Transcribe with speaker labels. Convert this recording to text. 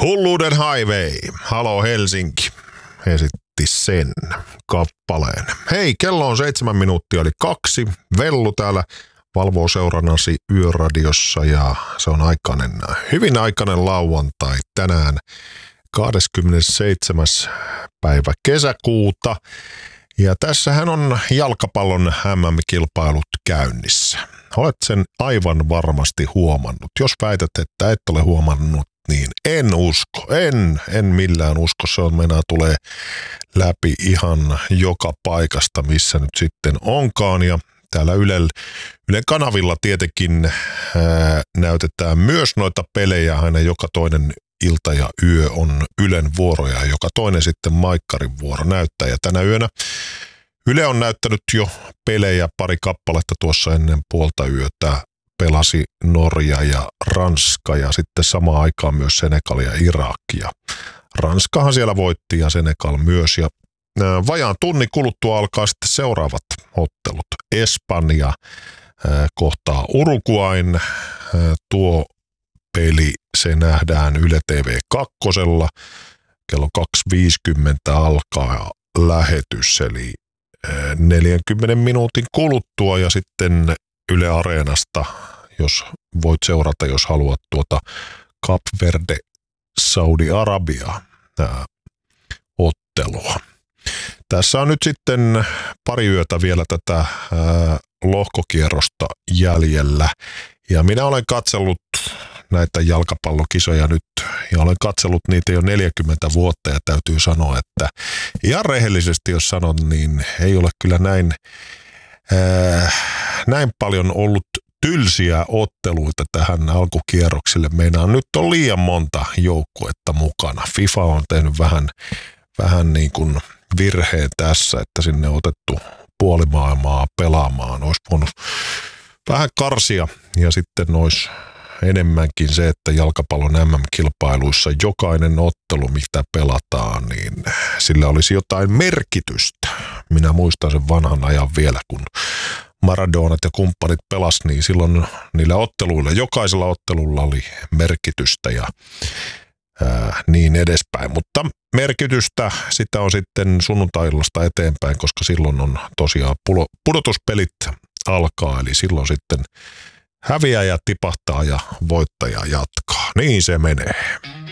Speaker 1: Hulluuden highway, Halo Helsinki, esitti sen kappaleen. Hei, kello on 7 minuuttia eli 2. Vellu täällä valvoo seurannasi Yöradiossa ja se on hyvin aikainen lauantai tänään 27. päivä kesäkuuta. Ja tässähän on jalkapallon MM-kilpailut käynnissä. Olet sen aivan varmasti huomannut. Jos väität, että et ole huomannut, niin en usko. En millään usko. Se on meinaa tulee läpi ihan joka paikasta, missä nyt sitten onkaan. Ja täällä Ylen kanavilla tietenkin näytetään myös noita pelejä aina joka toinen ilta ja yö on Ylen vuoroja ja joka toinen sitten Maikkarin vuoro näyttää. Ja tänä yönä Yle on näyttänyt jo pelejä, pari kappaletta tuossa ennen puolta yötä. Pelasi Norja ja Ranska ja sitten samaan aikaan myös Senegal ja Irak. Ja Ranskahan siellä voitti ja Senegal myös. Ja vajaan tunnin kuluttua alkaa sitten seuraavat ottelut. Espanja kohtaa Uruguayn. Tuo peli se nähdään Yle TV 2. Kello 2.50 alkaa lähetys, eli 40 minuutin kuluttua ja sitten Yle Areenasta, jos voit seurata, jos haluat tuota Cap Verde Saudi-Arabia ottelua. Tässä on nyt sitten pari yötä vielä tätä lohkokierrosta jäljellä ja minä olen katsellut näitä jalkapallokisoja nyt ja olen katsellut niitä jo 40 vuotta ja täytyy sanoa, että ihan rehellisesti jos sanon, niin ei ole kyllä näin paljon ollut tylsiä otteluita tähän alkukierroksille. Meinaan nyt on liian monta joukkuetta mukana. FIFA on tehnyt vähän niin kuin virheen tässä, että sinne on otettu puoli maailmaa pelaamaan. Olisi voinut vähän karsia ja sitten olisi enemmänkin se, että jalkapallon MM-kilpailuissa jokainen ottelu, mitä pelataan, niin sillä olisi jotain merkitystä. Minä muistan sen vanhan ajan vielä, kun Maradonat ja kumppanit pelas, niin silloin niillä otteluilla, jokaisella ottelulla oli merkitystä ja niin edespäin. Mutta merkitystä sitä on sitten sunnuntailasta eteenpäin, koska silloin on tosiaan pudotuspelit alkaa, eli silloin sitten häviäjä tipahtaa ja voittaja jatkaa. Niin se menee.